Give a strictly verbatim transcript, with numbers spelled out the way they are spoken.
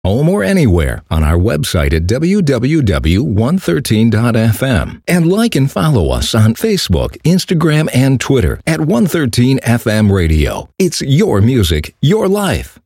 home or anywhere on our website at w w w dot one thirteen dot f m. And like and follow us on Facebook, Instagram, and Twitter at one thirteen F M Radio. It's your music, your life.